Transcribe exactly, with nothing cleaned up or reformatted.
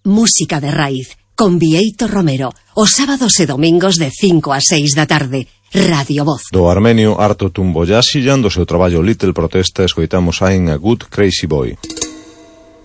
música de raíz, con Bieito Romero, os sábados e domingos de cinco a seis da tarde. Radio Voz. Do armenio Arto Tumboyashiyan, do seu traballo Little Protesta, escoitamos a en A Good Crazy Boy.